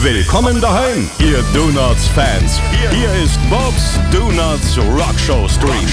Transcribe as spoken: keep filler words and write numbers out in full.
Willkommen daheim, ihr Donuts-Fans. Hier ist Bob's Donuts Rockshow Stream.